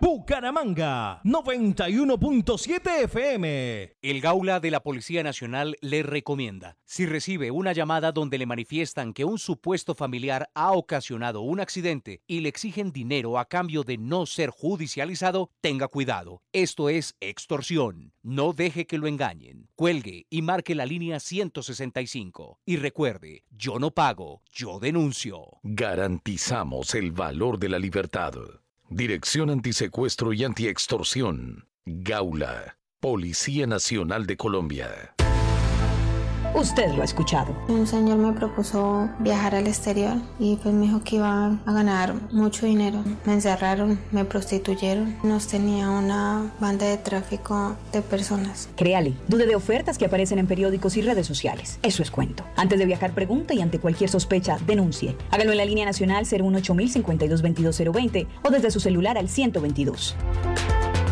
Bucaramanga, 91.7 FM. El Gaula de la Policía Nacional le recomienda, si recibe una llamada donde le manifiestan que un supuesto familiar ha ocasionado un accidente y le exigen dinero a cambio de no ser judicializado, tenga cuidado. Esto es extorsión. No deje que lo engañen. Cuelgue y marque la línea 165. Y recuerde, yo no pago, yo denuncio. Garantizamos el valor de la libertad. Dirección Antisecuestro y Antiextorsión. Gaula. Policía Nacional de Colombia. Usted lo ha escuchado. Un señor me propuso viajar al exterior y pues me dijo que iba a ganar mucho dinero. Me encerraron, me prostituyeron. Nos tenía una banda de tráfico de personas. Créale, dude de ofertas que aparecen en periódicos y redes sociales. Eso es cuento. Antes de viajar, pregunte y ante cualquier sospecha, denuncie. Hágalo en la línea nacional 018 052 22020 o desde su celular al 122.